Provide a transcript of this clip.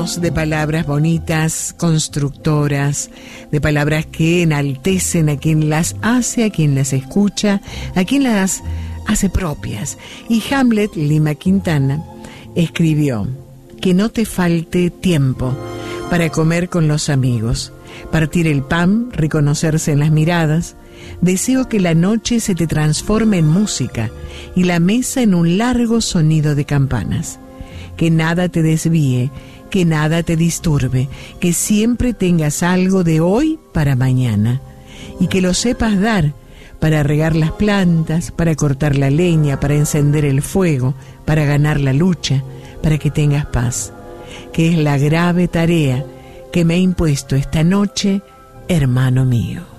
llenamos de palabras bonitas, constructoras, de palabras que enaltecen a quien las hace, a quien las escucha, a quien las hace propias. Y Hamlet Lima Quintana escribió: que no te falte tiempo para comer con los amigos, partir el pan, reconocerse en las miradas. Deseo que la noche se te transforme en música y la mesa en un largo sonido de campanas. Que nada te desvíe, que nada te disturbe, que siempre tengas algo de hoy para mañana y que lo sepas dar para regar las plantas, para cortar la leña, para encender el fuego, para ganar la lucha, para que tengas paz, que es la grave tarea que me ha impuesto esta noche, hermano mío.